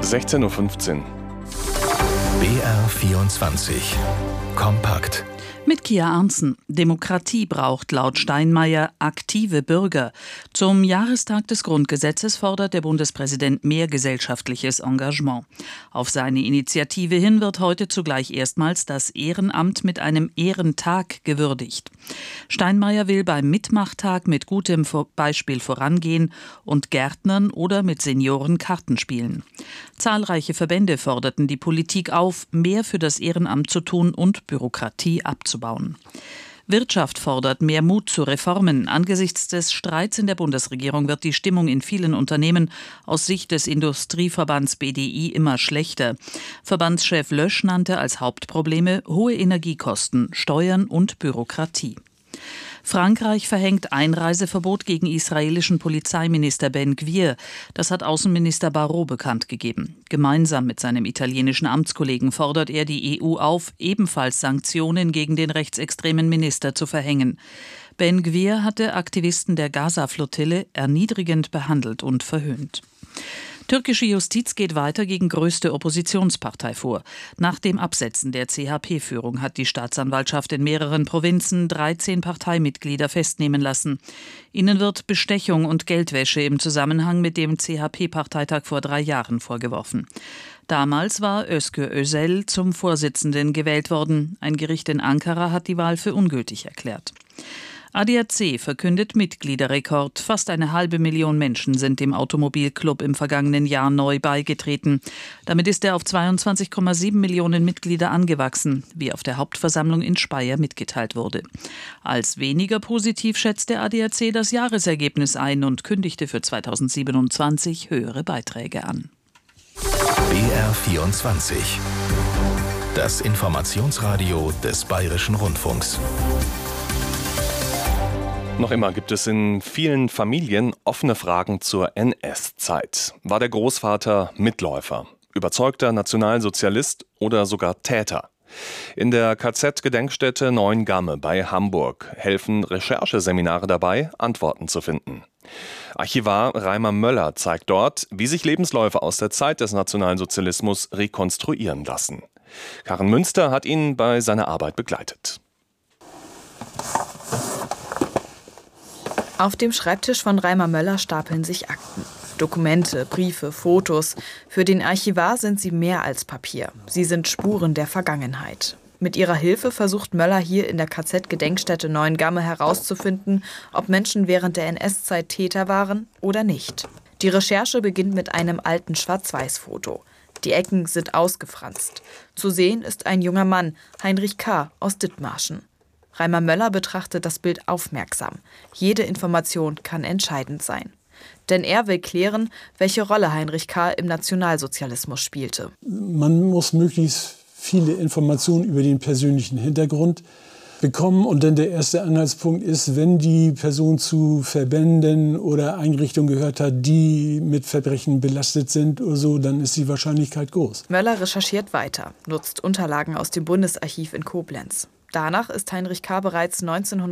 16:15 Uhr. BR24 Kompakt. Mit Kia Arntzen. Demokratie braucht laut Steinmeier aktive Bürger. Zum Jahrestag des Grundgesetzes fordert der Bundespräsident mehr gesellschaftliches Engagement. Auf seine Initiative hin wird heute zugleich erstmals das Ehrenamt mit einem Ehrentag gewürdigt. Steinmeier will beim Mitmachtag mit gutem Beispiel vorangehen und Gärtnern oder mit Senioren Karten spielen. Zahlreiche Verbände forderten die Politik auf, mehr für das Ehrenamt zu tun und Bürokratie abzubauen. Wirtschaft fordert mehr Mut zu Reformen. Angesichts des Streits in der Bundesregierung wird die Stimmung in vielen Unternehmen aus Sicht des Industrieverbands BDI immer schlechter. Verbandschef Lösch nannte als Hauptprobleme hohe Energiekosten, Steuern und Bürokratie. Frankreich verhängt Einreiseverbot gegen israelischen Polizeiminister Ben Gvir. Das hat Außenminister Barrot bekannt gegeben. Gemeinsam mit seinem italienischen Amtskollegen fordert er die EU auf, ebenfalls Sanktionen gegen den rechtsextremen Minister zu verhängen. Ben Gvir hatte Aktivisten der Gaza-Flottille erniedrigend behandelt und verhöhnt. Türkische Justiz geht weiter gegen größte Oppositionspartei vor. Nach dem Absetzen der CHP-Führung hat die Staatsanwaltschaft in mehreren Provinzen 13 Parteimitglieder festnehmen lassen. Ihnen wird Bestechung und Geldwäsche im Zusammenhang mit dem CHP-Parteitag vor 3 Jahren vorgeworfen. Damals war Özgür Özel zum Vorsitzenden gewählt worden. Ein Gericht in Ankara hat die Wahl für ungültig erklärt. ADAC verkündet Mitgliederrekord. Fast 500.000 Menschen sind dem Automobilclub im vergangenen Jahr neu beigetreten. Damit ist er auf 22,7 Millionen Mitglieder angewachsen, wie auf der Hauptversammlung in Speyer mitgeteilt wurde. Als weniger positiv schätzt der ADAC das Jahresergebnis ein und kündigte für 2027 höhere Beiträge an. BR24 Das Informationsradio des Bayerischen Rundfunks. Noch immer gibt es in vielen Familien offene Fragen zur NS-Zeit. War der Großvater Mitläufer, überzeugter Nationalsozialist oder sogar Täter? In der KZ-Gedenkstätte Neuengamme bei Hamburg helfen Rechercheseminare dabei, Antworten zu finden. Archivar Reimer Möller zeigt dort, wie sich Lebensläufe aus der Zeit des Nationalsozialismus rekonstruieren lassen. Karin Münster hat ihn bei seiner Arbeit begleitet. Auf dem Schreibtisch von Reimer Möller stapeln sich Akten. Dokumente, Briefe, Fotos. Für den Archivar sind sie mehr als Papier. Sie sind Spuren der Vergangenheit. Mit ihrer Hilfe versucht Möller hier in der KZ-Gedenkstätte Neuengamme herauszufinden, ob Menschen während der NS-Zeit Täter waren oder nicht. Die Recherche beginnt mit einem alten Schwarz-Weiß-Foto. Die Ecken sind ausgefranst. Zu sehen ist ein junger Mann, Heinrich K. aus Dithmarschen. Reimer Möller betrachtet das Bild aufmerksam. Jede Information kann entscheidend sein. Denn er will klären, welche Rolle Heinrich K. im Nationalsozialismus spielte. Man muss möglichst viele Informationen über den persönlichen Hintergrund bekommen. Und dann der erste Anhaltspunkt ist, wenn die Person zu Verbänden oder Einrichtungen gehört hat, die mit Verbrechen belastet sind oder so, dann ist die Wahrscheinlichkeit groß. Möller recherchiert weiter, nutzt Unterlagen aus dem Bundesarchiv in Koblenz. Danach ist Heinrich K. bereits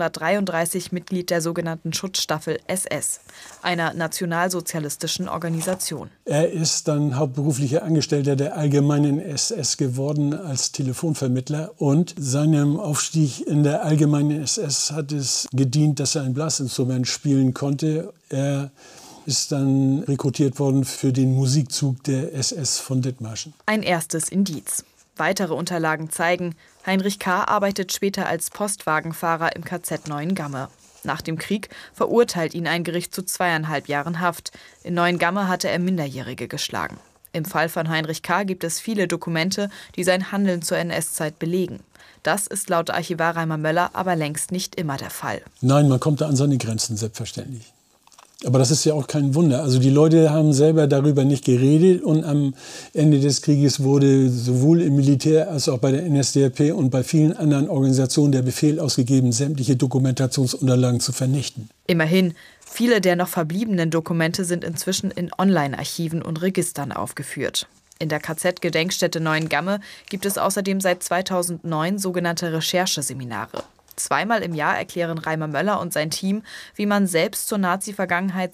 1933 Mitglied der sogenannten Schutzstaffel SS, einer nationalsozialistischen Organisation. Er ist dann hauptberuflicher Angestellter der Allgemeinen SS geworden als Telefonvermittler. Und seinem Aufstieg in der Allgemeinen SS hat es gedient, dass er ein Blasinstrument spielen konnte. Er ist dann rekrutiert worden für den Musikzug der SS von Dithmarschen. Ein erstes Indiz. Weitere Unterlagen zeigen, Heinrich K. arbeitet später als Postwagenfahrer im KZ Neuengamme. Nach dem Krieg verurteilt ihn ein Gericht zu 2,5 Jahren Haft. In Neuengamme hatte er Minderjährige geschlagen. Im Fall von Heinrich K. gibt es viele Dokumente, die sein Handeln zur NS-Zeit belegen. Das ist laut Archivar Reimer Möller aber längst nicht immer der Fall. Nein, man kommt da an seine Grenzen, selbstverständlich. Aber das ist ja auch kein Wunder. Also die Leute haben selber darüber nicht geredet und am Ende des Krieges wurde sowohl im Militär als auch bei der NSDAP und bei vielen anderen Organisationen der Befehl ausgegeben, sämtliche Dokumentationsunterlagen zu vernichten. Immerhin, viele der noch verbliebenen Dokumente sind inzwischen in Online-Archiven und Registern aufgeführt. In der KZ-Gedenkstätte Neuengamme gibt es außerdem seit 2009 sogenannte Rechercheseminare. 2-mal im Jahr erklären Reimer Möller und sein Team, wie man selbst zur Nazi-Vergangenheit